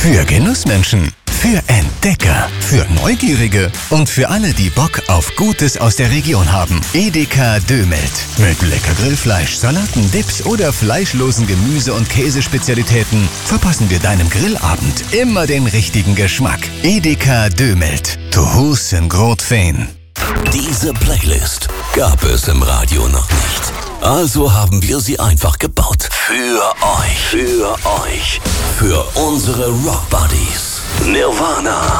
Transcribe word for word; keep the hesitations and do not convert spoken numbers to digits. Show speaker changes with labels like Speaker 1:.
Speaker 1: Für Genussmenschen, für Entdecker, für Neugierige und für alle, die Bock auf Gutes aus der Region haben. Edeka Dömelt. Mit lecker Grillfleisch, Salaten, Dips oder fleischlosen Gemüse- und Käsespezialitäten verpassen wir deinem Grillabend immer den richtigen Geschmack. Edeka Dömelt. To hus en Grot Fein.
Speaker 2: Diese Playlist gab es im Radio noch nicht. Also haben wir sie einfach gebaut. Für euch. Für euch. Für unsere Rock Buddies. Nirvana.